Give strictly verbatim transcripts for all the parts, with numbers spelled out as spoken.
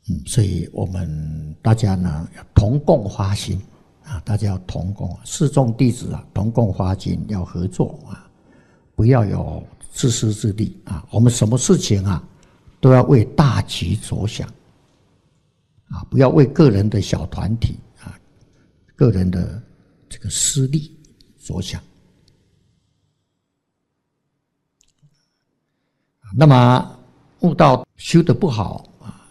嗯，所以我们大家呢要同共发心啊，大家要同共四众弟子啊，同共发心，要合作啊，不要有自私自利啊。我们什么事情啊，都要为大局着想啊，不要为个人的小团体啊、个人的这个私利着想。那么悟道修得不好啊，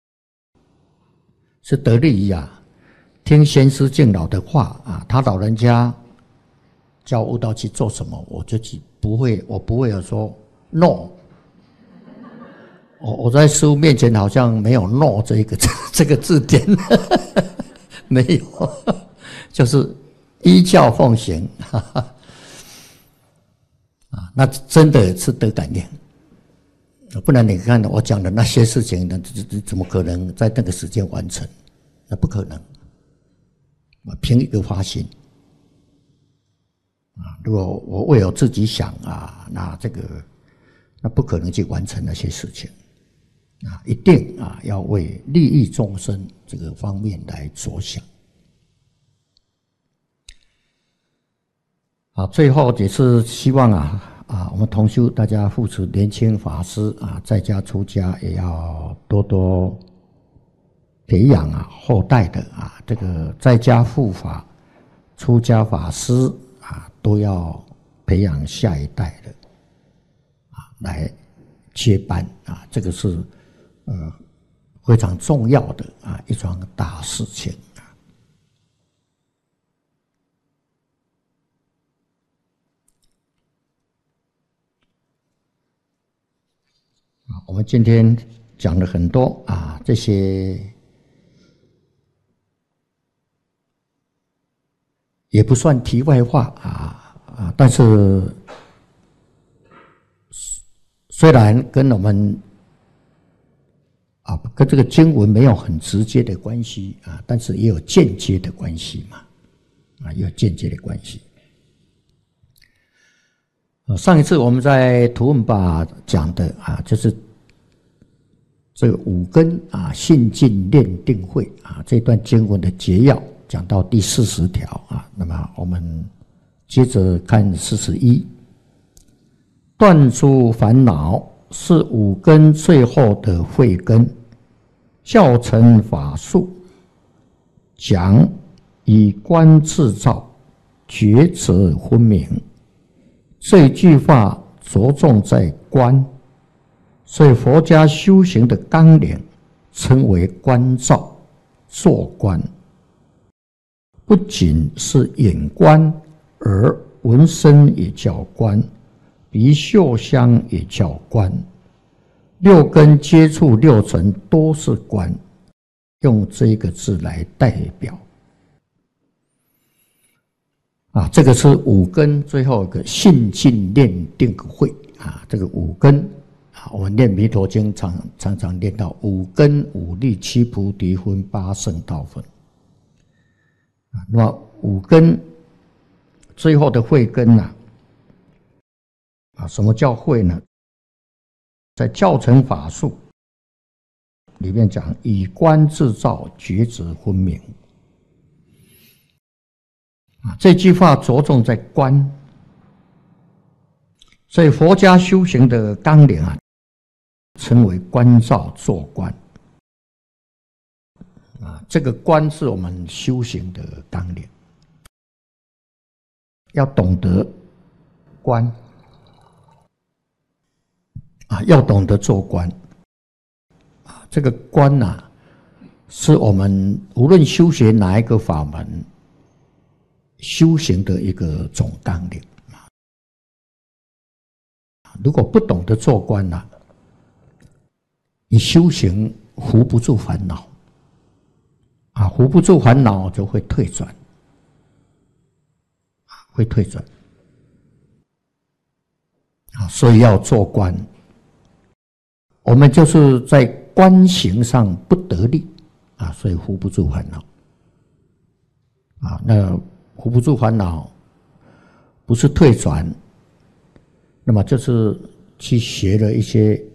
是得利于啊听先师敬老的话啊，他老人家叫悟道去做什么，我就去不会，我不会有说 no。我我在师父面前好像没有 no 这一个这个字典，没有，就是依教奉行，啊，那真的是得感应。不然你看我讲的那些事情，那怎么可能在那个时间完成？那不可能。凭一个发心啊，如果我为我自己想啊，那这个那不可能去完成那些事情啊，一定啊要为利益众生这个方面来着想。好，最后也是希望啊。啊，我们同修大家扶持年轻法师啊，在家出家也要多多培养啊后代的啊，这个在家护法、出家法师啊，都要培养下一代的啊来接班啊，这个是呃非常重要的啊一桩大事情。我们今天讲了很多啊，这些也不算题外话啊啊，但是虽然跟我们啊跟这个经文没有很直接的关系啊，但是也有间接的关系嘛，啊，也有间接的关系。上一次我们在图文吧讲的啊，就是这个五根啊信进念定慧啊这段经文的节要，讲到第四十条啊。那么我们接着看四十一，断诸烦恼是五根最后的慧根，教成法术，讲以观自照，觉则分明。这一句话着重在观，所以佛家修行的纲领称为观照、坐观。不仅是眼观，而闻声也叫观，鼻嗅香也叫观，六根接触六尘都是观，用这个字来代表。啊，这个是五根最后一个信进念定慧啊，这个五根啊，我们念弥陀经常常常念到五根五力七菩提分八圣道分啊。那么五根最后的慧根呢？啊，什么叫慧呢？在教成法术里面讲，以观自照，觉则分明。这句话着重在观，所以佛家修行的纲领啊，称为观照坐观啊。这个观是我们修行的纲领，要懂得观啊，要懂得做观啊。这个观啊，是我们无论修学哪一个法门，修行的一个总纲领。如果不懂得做观啊，你修行扶不住烦恼啊，扶不住烦恼就会退转，会退转啊，所以要做观。我们就是在观行上不得力啊，所以扶不住烦恼啊。那扶不住烦恼，不是退转，那么就是去学了一些